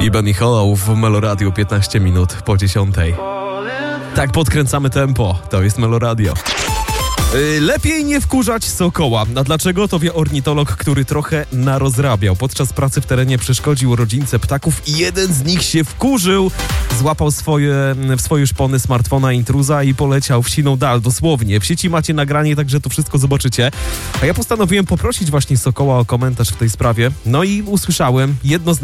i Benny Hollow w Meloradio 15 minut po 10. Tak podkręcamy tempo, to jest Meloradio. Lepiej nie wkurzać sokoła. A dlaczego? To wie ornitolog, który trochę narozrabiał. Podczas pracy w terenie przeszkodził rodzince ptaków i jeden z nich się wkurzył. Złapał w swoje szpony smartfona intruza i poleciał w siną dal, dosłownie. W sieci macie nagranie, także to wszystko zobaczycie. A ja postanowiłem poprosić właśnie sokoła o komentarz w tej sprawie. No i usłyszałem jedno z